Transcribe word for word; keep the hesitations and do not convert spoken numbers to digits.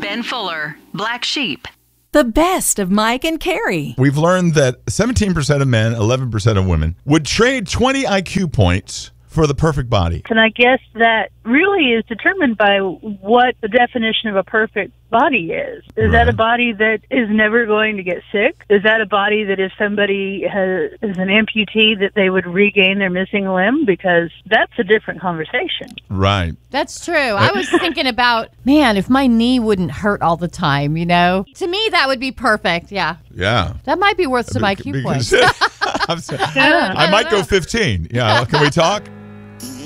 Ben Fuller, Black Sheep. The best of Mike and Carrie. We've learned that seventeen percent of men, eleven percent of women would trade twenty I Q points for the perfect body. And I guess that really is determined by what the definition of a perfect body is. Is Right. that a body that is never going to get sick? Is that a body that if somebody has, is an amputee that they would regain their missing limb? Because that's a different conversation. Right. That's true. I was thinking about, man, if my knee wouldn't hurt all the time, you know? To me, that would be perfect. Yeah. Yeah. That might be worth some I Q Because- points. I'm saying- I might go fifteen. Yeah. Can we talk?